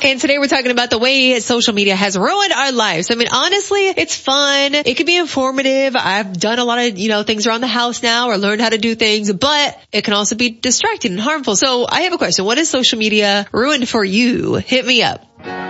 And today we're talking about the way social media has ruined our lives. I mean, honestly, it's fun. It can be informative. I've done a lot of, things around the house now or learned how to do things, but it can also be distracting and harmful. So I have a question. What is social media ruined for you? Hit me up.